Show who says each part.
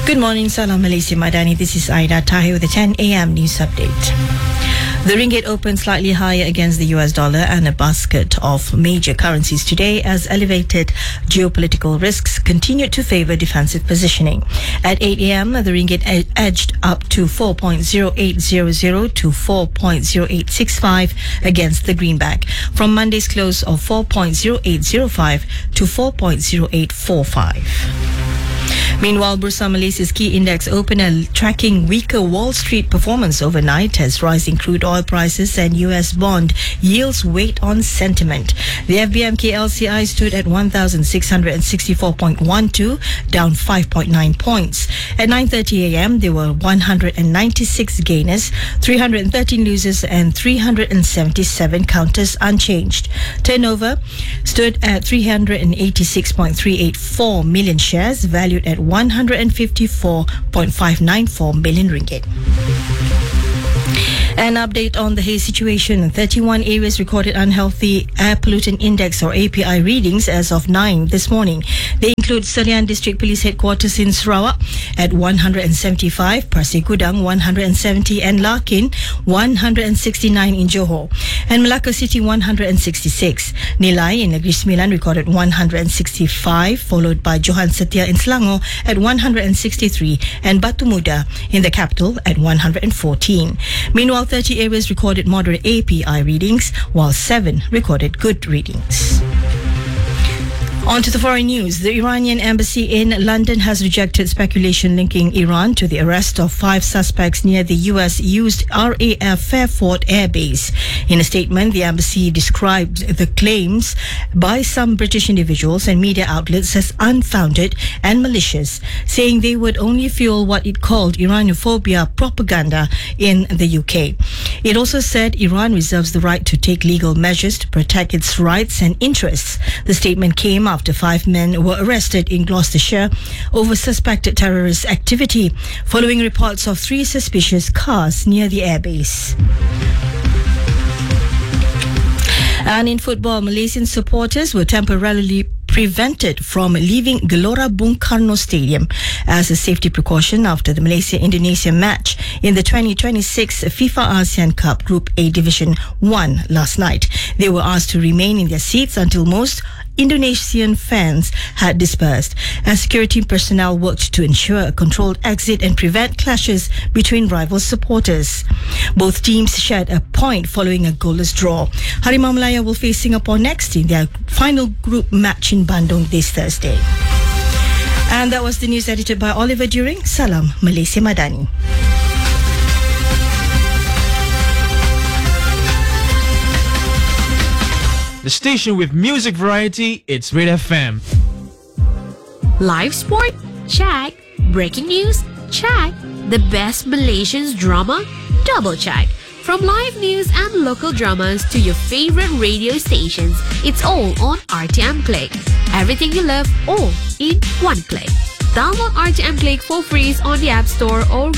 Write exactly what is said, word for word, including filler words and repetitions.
Speaker 1: Good morning, Salam Malaysia Madani. This is Aida Tahir with the ten a m news update. The ringgit opened slightly higher against the U S dollar and a basket of major currencies today as elevated geopolitical risks continued to favor defensive positioning. At eight a m, the ringgit ed- edged up to four point zero eight zero zero to four point zero eight six five against the greenback, from Monday's close of four point zero eight zero five to four point zero eight four five. Meanwhile, Bursa Malaysia's key index opened tracking weaker Wall Street performance overnight as rising crude oil prices and U S bond yields weighed on sentiment. The F B M K L C I stood at one thousand six hundred sixty-four point one two, down five point nine points. At nine thirty a m, there were one hundred ninety-six gainers, three hundred thirteen losers and three hundred seventy-seven counters unchanged. Turnover stood at three hundred eighty-six point three eight four million shares, valued at one hundred fifty-four point five nine four million ringgit. An update on the haze situation. thirty-one areas recorded unhealthy air pollutant index or A P I readings as of nine this morning. They include Selian District Police Headquarters in Sarawak at one hundred seventy-five, Pasir Gudang one hundred seventy and Larkin one hundred sixty-nine in Johor, and Melaka City one hundred sixty-six. Nilai in Negeri Sembilan recorded one hundred sixty-five, followed by Johan Setia in Selangor at one hundred sixty-three and Batu Muda in the capital at one hundred fourteen. Meanwhile, thirty areas recorded moderate A P I readings, while seven recorded good readings. On to the foreign news. The Iranian embassy in London has rejected speculation linking Iran to the arrest of five suspects near the U S-used R A F Fairford Air Base. In a statement, the embassy described the claims by some British individuals and media outlets as unfounded and malicious, saying they would only fuel what it called Iranophobia propaganda in the U K. It also said Iran reserves the right to take legal measures to protect its rights and interests. The statement came after five men were arrested in Gloucestershire over suspected terrorist activity, following reports of three suspicious cars near the airbase. And in football, Malaysian supporters were temporarily prevented from leaving Gelora Bung Karno Stadium as a safety precaution after the Malaysia-Indonesia match in the twenty twenty-six FIFA ASEAN Cup Group A Division one last night. They were asked to remain in their seats until most Indonesian fans had dispersed, as security personnel worked to ensure a controlled exit and prevent clashes between rival supporters. Both teams shared a point following a goalless draw. Harimau Malaya will face Singapore next in their final group match in Bandung this Thursday. And that was the news edited by Oliver During. Salam Malaysia Madani.
Speaker 2: The station with music variety, it's Red F M.
Speaker 3: Live sport? Check. Breaking news? Check. The best Malaysians drama? Double check. From live news and local dramas to your favorite radio stations, it's all on R T M Click. Everything you love, all in one click. Download R T M Click for free on the App Store or